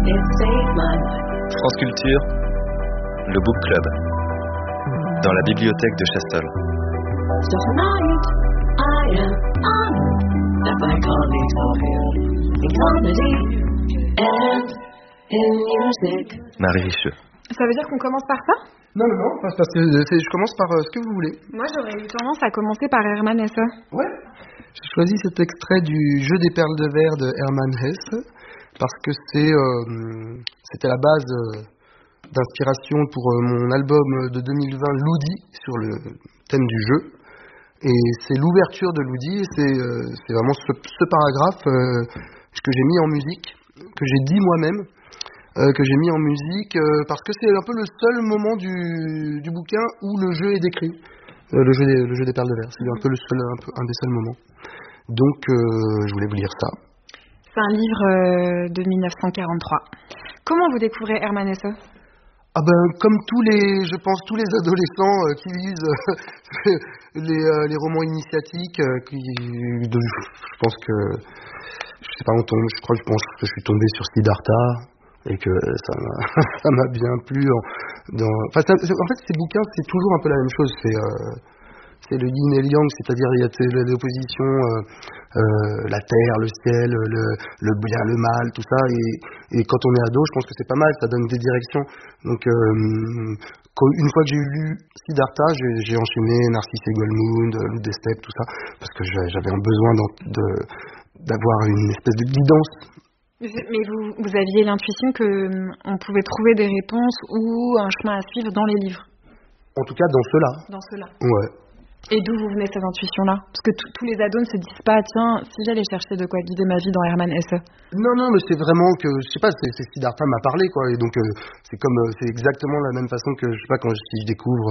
France Culture, le Book Club, dans la bibliothèque de Chastol. Marie Richeux. Ça veut dire qu'on commence par ça? Non, parce que je commence par ce que vous voulez. Moi, j'aurais eu tendance à commencer par Hermann Hesse. Ouais. J'ai choisi cet extrait du Jeu des perles de verre de Hermann Hesse parce que c'était la base d'inspiration pour mon album de 2020 Loudi sur le thème du jeu. Et c'est l'ouverture de Loudi et c'est vraiment ce paragraphe que j'ai mis en musique, que j'ai dit moi-même, que j'ai mis en musique parce que c'est un peu le seul moment du bouquin où le jeu est décrit. Le jeu des perles de verre, c'est un peu un des seuls moments. Donc je voulais vous lire ça. C'est un livre de 1943. Comment vous découvrez Hermann Hesse? Comme je pense tous les adolescents qui lisent les romans initiatiques, je pense que je suis tombé sur Siddhartha et que ça m'a bien plu. En fait, ces bouquins, c'est toujours un peu la même chose. C'est le yin et le yang, c'est-à-dire il y a l'opposition, la terre, le ciel, le bien, le mal, tout ça. Et quand on est ado, je pense que c'est pas mal, ça donne des directions. Donc, une fois que j'ai lu Siddhartha, j'ai enchaîné Narcisse et Goldmund, Loup des steppes, tout ça, parce que j'avais un besoin d'avoir une espèce de guidance. Mais vous aviez l'intuition qu'on pouvait trouver des réponses ou un chemin à suivre dans les livres? En tout cas, dans ceux-là. Dans ceux-là. Ouais. Et d'où vous venez cette intuition-là? Parce que tous les ados ne se disent pas, tiens, si j'allais chercher de quoi guider ma vie dans Hermann Hesse. Non, mais c'est vraiment que, je sais pas, c'est Siddhartha m'a parlé, quoi. Et donc, c'est exactement la même façon que, je sais pas, si je découvre,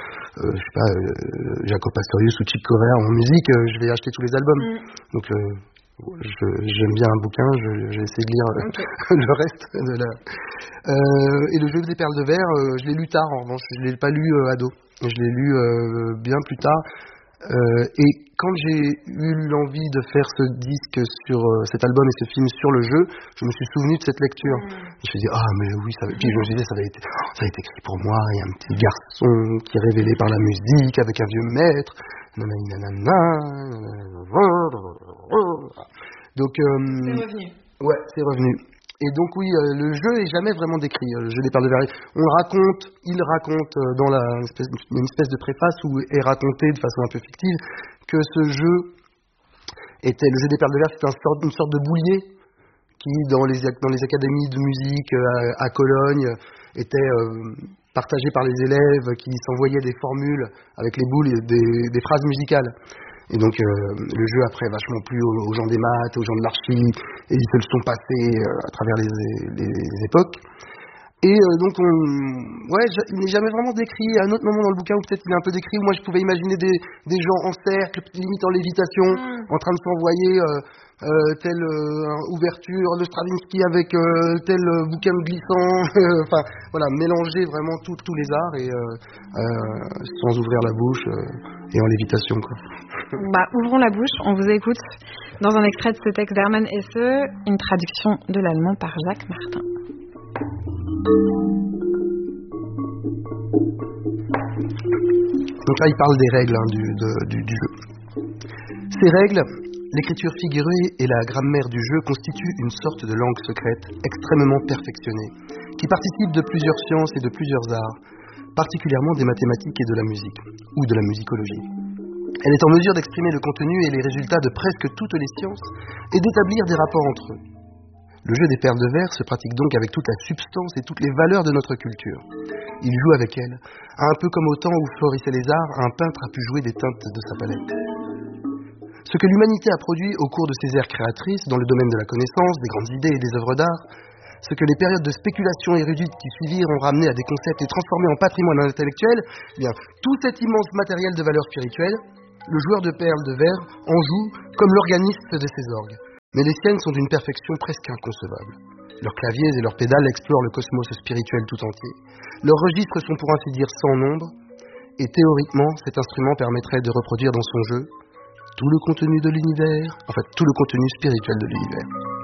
Jaco Pastorius ou Chick Corea en musique, je vais acheter tous les albums. Donc, j'aime bien un bouquin, j'ai essayé de lire le reste de la... et le jeu des perles de verre, je l'ai lu tard en revanche, je l'ai pas lu ado, je l'ai lu bien plus tard, et quand j'ai eu l'envie de faire ce disque sur cet album et ce film sur le jeu, je me suis souvenu de cette lecture. Je me suis dit, mais oui, puis je me suis dit, ça va être écrit pour moi, il y a un petit garçon qui est révélé par la musique avec un vieux maître, donc c'est revenu. Ouais, c'est revenu. Et donc oui, le jeu est jamais vraiment décrit. Le jeu des perles de verre, il raconte dans une espèce de préface où est raconté de façon un peu fictive que ce jeu était le jeu des perles de verre, c'était une sorte de boulier qui dans les académies de musique à Cologne était partagé par les élèves qui s'envoyaient des formules avec les boules et des phrases musicales. Et donc le jeu après vachement plu aux gens des maths, aux gens de l'archi, et ils se le sont passés à travers les époques. Et donc il n'est jamais vraiment décrit. À un autre moment dans le bouquin où peut-être il est un peu décrit, où moi je pouvais imaginer des gens en cercle, limite en lévitation, en train de s'envoyer telle ouverture de Stravinsky avec tel bouquin glissant, enfin voilà, mélanger vraiment tous les arts et sans ouvrir la bouche et en lévitation, quoi. Ouvrons la bouche, on vous écoute dans un extrait de ce texte d'Hermann Hesse, une traduction de l'allemand par Jacques Martin. Donc là, il parle des règles du jeu. Ces règles, l'écriture figurée et la grammaire du jeu constituent une sorte de langue secrète extrêmement perfectionnée, qui participe de plusieurs sciences et de plusieurs arts, particulièrement des mathématiques et de la musique, ou de la musicologie. Elle est en mesure d'exprimer le contenu et les résultats de presque toutes les sciences et d'établir des rapports entre eux. Le jeu des perles de verre se pratique donc avec toute la substance et toutes les valeurs de notre culture. Il joue avec elle, un peu comme au temps où florissaient les arts, un peintre a pu jouer des teintes de sa palette. Ce que l'humanité a produit au cours de ses ères créatrices, dans le domaine de la connaissance, des grandes idées et des œuvres d'art, ce que les périodes de spéculation érudite qui suivirent ont ramené à des concepts et transformé en patrimoine intellectuel, tout cet immense matériel de valeur spirituelle, le joueur de perles de verre en joue comme l'organiste de ses orgues. Mais les siennes sont d'une perfection presque inconcevable. Leurs claviers et leurs pédales explorent le cosmos spirituel tout entier. Leurs registres sont pour ainsi dire sans nombre, et théoriquement, cet instrument permettrait de reproduire dans son jeu tout le contenu de l'univers, en fait tout le contenu spirituel de l'univers.